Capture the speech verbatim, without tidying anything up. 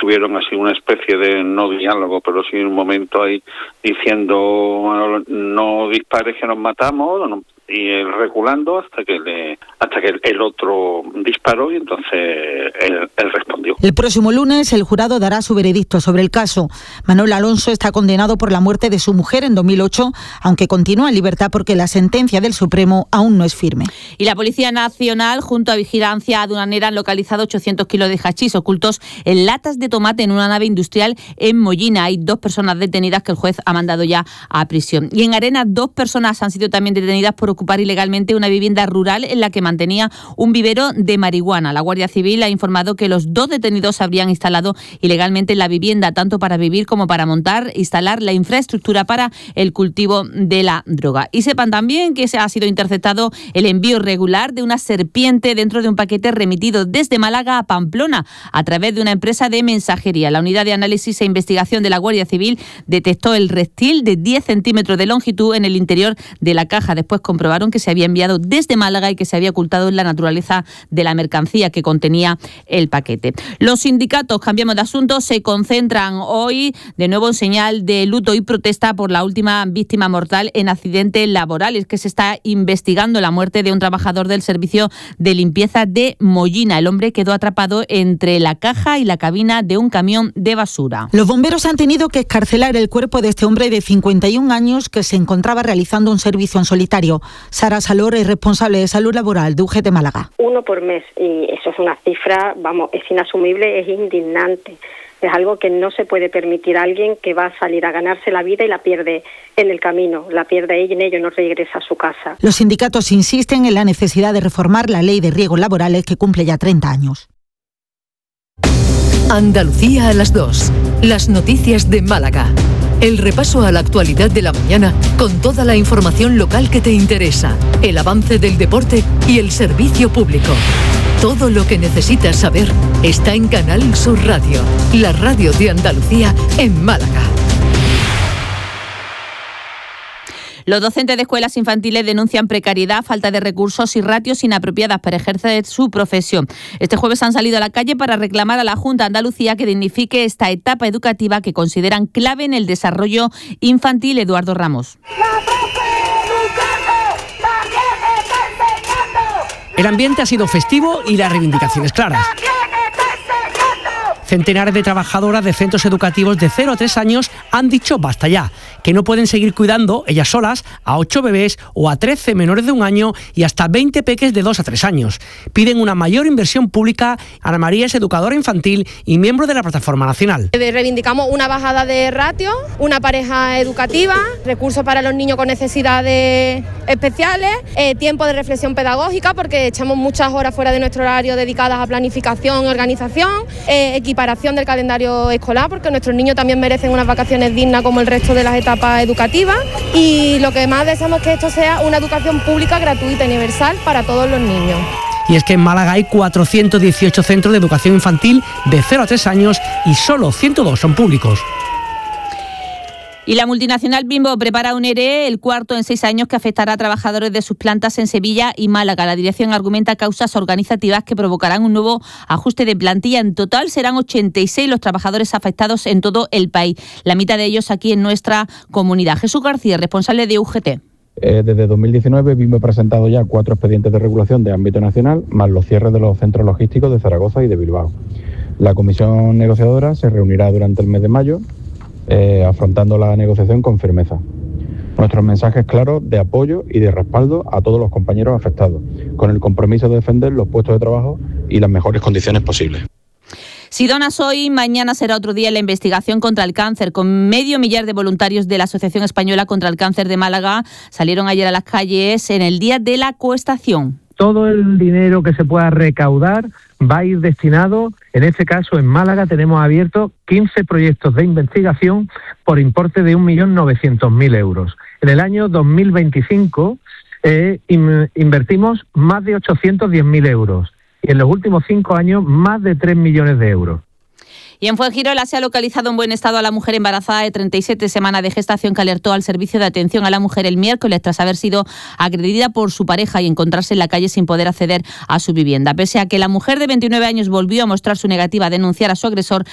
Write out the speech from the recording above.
tuvieron así una especie de no diálogo, pero sí un momento ahí diciendo no dispares que nos matamos, no, y él reculando hasta que le hasta que el otro disparó y entonces él, él respondió. El próximo lunes el jurado dará su veredicto sobre el caso. Manuel Alonso está condenado por la muerte de su mujer en dos mil ocho, aunque continúa en libertad porque la sentencia del Supremo aún no es firme. Y la Policía Nacional, junto a Vigilancia Aduanera, han localizado ochocientos kilos de hachís ocultos en latas de tomate en una nave industrial en Mollina. Hay dos personas detenidas que el juez ha mandado ya a prisión. Y en Arenas, dos personas han sido también detenidas por ocupar ilegalmente una vivienda rural en la que mantenía un vivero de marihuana. La Guardia Civil ha informado que los dos detenidos habrían instalado ilegalmente la vivienda, tanto para vivir como para montar, instalar la infraestructura para el cultivo de la droga. Y sepan también que se ha sido interceptado el envío irregular de una serpiente dentro de un paquete remitido desde Málaga a Pamplona a través de una empresa de mensajería. La unidad de análisis e investigación de la Guardia Civil detectó el reptil de diez centímetros de longitud en el interior de la caja. Después comprobaron que se había enviado desde Málaga y que se había ocultado en la naturaleza de la mercancía que contenía el paquete. Los sindicatos, cambiamos de asunto, se concentran hoy de nuevo en señal de luto y protesta por la última víctima mortal en accidente laboral. Es que se está investigando la muerte de un trabajador del servicio de limpieza de Mollina. El hombre quedó atrapado entre la caja y la cabina de un camión de basura. Los bomberos han tenido que excarcelar el cuerpo de este hombre de cincuenta y un años que se encontraba realizando un servicio en solitario. Sara Salor es responsable de salud laboral de U G T Málaga. Uno por mes, y eso es una cifra, vamos, es inasumible, es indignante. Es algo que no se puede permitir a alguien que va a salir a ganarse la vida y la pierde en el camino, la pierde y en ello no regresa a su casa. Los sindicatos insisten en la necesidad de reformar la ley de riesgos laborales que cumple ya treinta años. Andalucía a las dos. Las noticias de Málaga. El repaso a la actualidad de la mañana con toda la información local que te interesa, el avance del deporte y el servicio público. Todo lo que necesitas saber está en Canal Sur Radio, la radio de Andalucía en Málaga. Los docentes de escuelas infantiles denuncian precariedad, falta de recursos y ratios inapropiadas para ejercer su profesión. Este jueves han salido a la calle para reclamar a la Junta de Andalucía que dignifique esta etapa educativa que consideran clave en el desarrollo infantil. Eduardo Ramos. El ambiente ha sido festivo y las reivindicaciones claras. Centenares de trabajadoras de centros educativos de cero a tres años han dicho basta ya, que no pueden seguir cuidando ellas solas a ocho bebés o a trece menores de un año y hasta veinte peques de dos a tres años. Piden una mayor inversión pública. Ana María es educadora infantil y miembro de la Plataforma Nacional. Reivindicamos una bajada de ratio, una pareja educativa, recursos para los niños con necesidades especiales, eh, tiempo de reflexión pedagógica porque echamos muchas horas fuera de nuestro horario dedicadas a planificación y organización, eh, equiparación del calendario escolar porque nuestros niños también merecen unas vacaciones dignas como el resto de las etapas educativas, y lo que más deseamos es que esto sea una educación pública gratuita y universal para todos los niños. Y es que en Málaga hay cuatrocientos dieciocho centros de educación infantil de cero a tres años y solo ciento dos son públicos. Y la multinacional Bimbo prepara un ERE, el cuarto en seis años, que afectará a trabajadores de sus plantas en Sevilla y Málaga. La dirección argumenta causas organizativas que provocarán un nuevo ajuste de plantilla. En total serán ochenta y seis los trabajadores afectados en todo el país, la mitad de ellos aquí en nuestra comunidad. Jesús García, responsable de U G T. Eh, desde dos mil diecinueve, Bimbo ha presentado ya cuatro expedientes de regulación de ámbito nacional, más los cierres de los centros logísticos de Zaragoza y de Bilbao. La comisión negociadora se reunirá durante el mes de mayo, Eh, afrontando la negociación con firmeza. Nuestros mensajes claros de apoyo y de respaldo a todos los compañeros afectados, con el compromiso de defender los puestos de trabajo y las mejores condiciones posibles. Si donas hoy, mañana será otro día en la investigación contra el cáncer. Con medio millar de voluntarios de la Asociación Española contra el Cáncer de Málaga salieron ayer a las calles en el día de la coestación. Todo el dinero que se pueda recaudar va a ir destinado, en este caso en Málaga tenemos abiertos quince proyectos de investigación por importe de un millón novecientos mil euros. En el año dos mil veinticinco eh, in, invertimos más de ochocientos diez mil euros y en los últimos cinco años más de tres millones de euros. Y en Fuengirola se ha localizado en buen estado a la mujer embarazada de treinta y siete semanas de gestación que alertó al Servicio de Atención a la Mujer el miércoles tras haber sido agredida por su pareja y encontrarse en la calle sin poder acceder a su vivienda. Pese a que la mujer de veintinueve años volvió a mostrar su negativa a denunciar a su agresor,